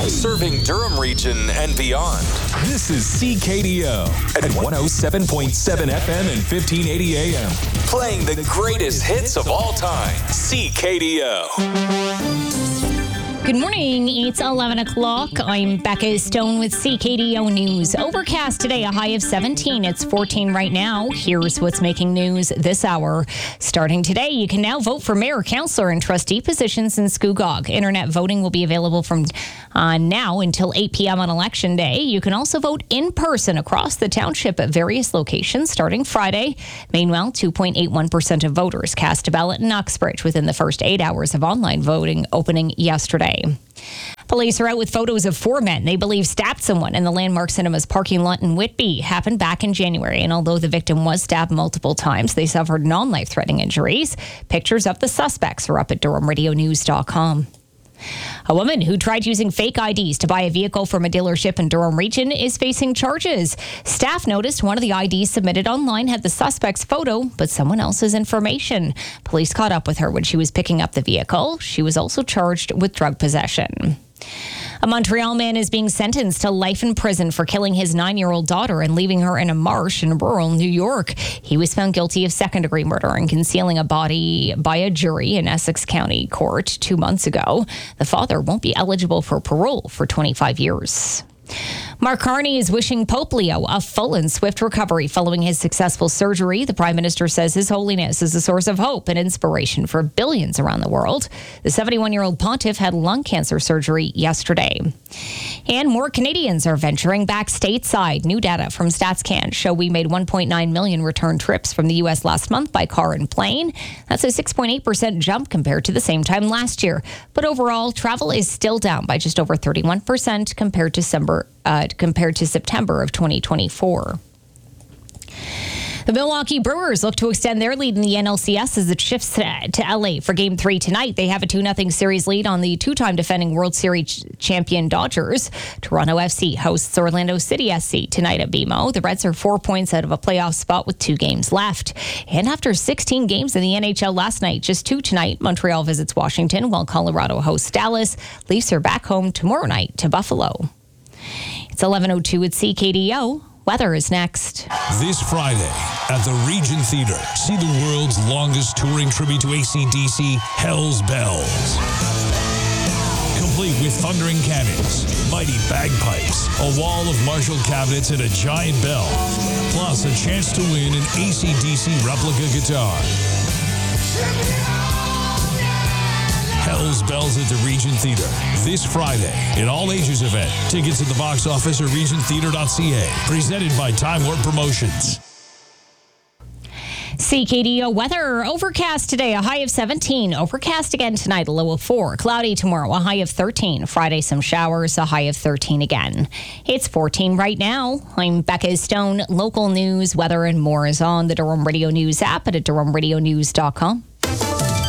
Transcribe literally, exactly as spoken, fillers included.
Serving Durham Region and beyond. This is C K D O at one oh seven point seven F M and fifteen eighty A M. Playing the greatest hits of all time. C K D O. Good morning. It's eleven o'clock. I'm Becca Stone with C K D O News. Overcast today, a high of seventeen. It's fourteen right now. Here's what's making news this hour. Starting today, you can now vote for mayor, councillor, and trustee positions in Scugog. Internet voting will be available from uh, now until eight p.m. on election day. You can also vote in person across the township at various locations starting Friday. Meanwhile, two point eight one percent of voters cast a ballot in Uxbridge within the first eight hours of online voting opening yesterday. Police are out with photos of four men they believe stabbed someone in the Landmark Cinemas parking lot in Whitby. Happened back in January, and although the victim was stabbed multiple times, they suffered non-life-threatening injuries. Pictures of the suspects are up at Durham Radio News dot com. A woman who tried using fake I Ds to buy a vehicle from a dealership in Durham Region is facing charges. Staff noticed one of the I Ds submitted online had the suspect's photo, but someone else's information. Police caught up with her when she was picking up the vehicle. She was also charged with drug possession. A Montreal man is being sentenced to life in prison for killing his nine-year-old daughter and leaving her in a marsh in rural New York. He was found guilty of second-degree murder and concealing a body by a jury in Essex County Court two months ago. The father won't be eligible for parole for twenty-five years. Mark Carney is wishing Pope Leo a full and swift recovery following his successful surgery. The Prime Minister says His Holiness is a source of hope and inspiration for billions around the world. The seventy-one-year-old pontiff had lung cancer surgery yesterday. And more Canadians are venturing back stateside. New data from StatsCan show we made one point nine million return trips from the U S last month by car and plane. That's a six point eight percent jump compared to the same time last year. But overall, travel is still down by just over thirty-one percent compared to December. Uh, compared to September of twenty twenty-four. The Milwaukee Brewers look to extend their lead in the N L C S as it shifts to L A for Game three tonight. They have a two nothing series lead on the two-time defending World Series champion Dodgers. Toronto F C hosts Orlando City S C tonight at B M O. The Reds are four points out of a playoff spot with two games left. And after sixteen games in the N H L last night, just two tonight, Montreal visits Washington while Colorado hosts Dallas. Leafs are back home tomorrow night to Buffalo. It's eleven oh two at C K D O. Weather is next. This Friday at the Regent Theatre, see the world's longest touring tribute to A C D C, Hell's Bells. Complete with thundering cannons, mighty bagpipes, a wall of Marshall cabinets, and a giant bell. Plus a chance to win an A C D C replica guitar. Hell's Bells at the Regent Theatre this Friday. An all-ages event. Tickets at the box office or regent theatre dot c a. Presented by Time Warp Promotions. C K D O weather. Overcast today, a high of seventeen. Overcast again tonight, a low of four. Cloudy tomorrow, a high of thirteen. Friday, some showers, a high of thirteen again. It's fourteen right now. I'm Becca Stone. Local news, weather, and more is on the Durham Radio News app and at durham radio news dot com.